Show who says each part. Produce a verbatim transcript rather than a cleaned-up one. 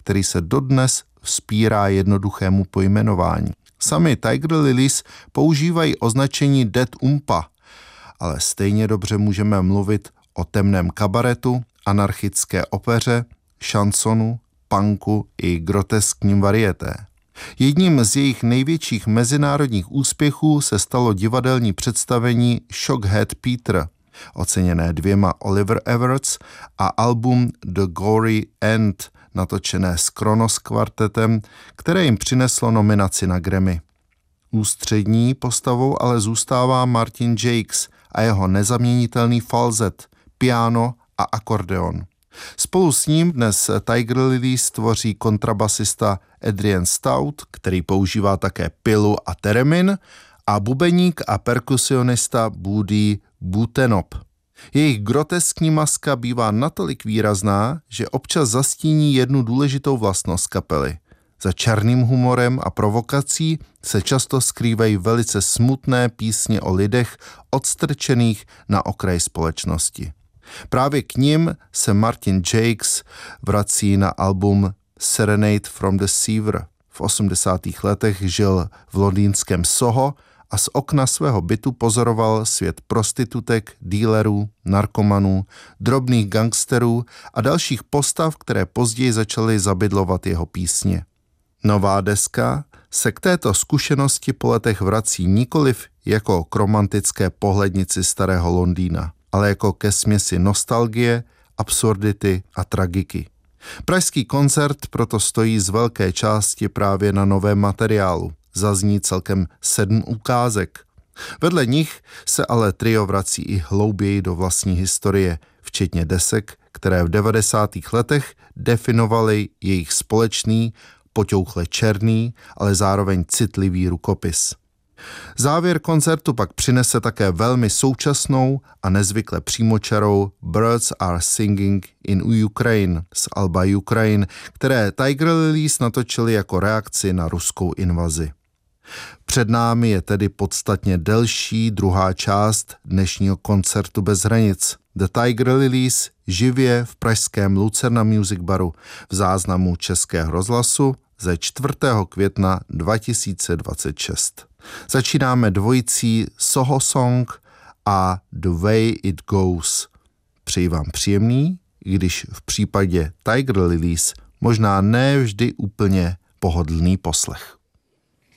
Speaker 1: který se dodnes vzpírá jednoduchému pojmenování. Sami Tiger Lilies používají označení Dead Umpa, ale stejně dobře můžeme mluvit o temném kabaretu, anarchické opeře, šansonu, punku i groteskním varieté. Jedním z jejich největších mezinárodních úspěchů se stalo divadelní představení Shockhead Peter, oceněné dvěma Oliver Awards, a album The Gory End, natočené s Kronos kvartetem, které jim přineslo nominaci na Grammy. Ústřední postavou ale zůstává Martin Jakes a jeho nezaměnitelný falzet, piano a akordeon. Spolu s ním dnes Tiger Lilies tvoří kontrabasista Adrian Stout, který používá také pilu a teremin, a bubeník a perkusionista Buddy Butenop. Jejich groteskní maska bývá natolik výrazná, že občas zastíní jednu důležitou vlastnost kapely. Za černým humorem a provokací se často skrývají velice smutné písně o lidech odstrčených na okraj společnosti. Právě k nim se Martin Jakes vrací na album Serenade from the Sewer. V osmdesátých letech žil v londýnském Soho a z okna svého bytu pozoroval svět prostitutek, dílerů, narkomanů, drobných gangsterů a dalších postav, které později začaly zabydlovat jeho písně. Nová deska se k této zkušenosti po letech vrací nikoliv jako k romantické pohlednici starého Londýna, ale jako ke směsi nostalgie, absurdity a tragiky. Pražský koncert proto stojí z velké části právě na novém materiálu. Zazní celkem sedm ukázek. Vedle nich se ale trio vrací i hlouběji do vlastní historie, včetně desek, které v devadesátých letech definovaly jejich společný, poťouchle černý, ale zároveň citlivý rukopis. Závěr koncertu pak přinese také velmi současnou a nezvykle přímočarou Birds Are Singing in Ukraine z alba Ukraine, které Tiger Lilies natočili jako reakci na ruskou invazi. Před námi je tedy podstatně delší druhá část dnešního koncertu bez hranic. The Tiger Lilies živě v pražském Lucerna Music Baru v záznamu Českého rozhlasu ze čtvrtého května dva tisíce dvacet šest. Začínáme dvojicí Soho Song a The Way It Goes. Přeji vám příjemný, i když v případě Tiger Lilies možná ne vždy úplně pohodlný poslech.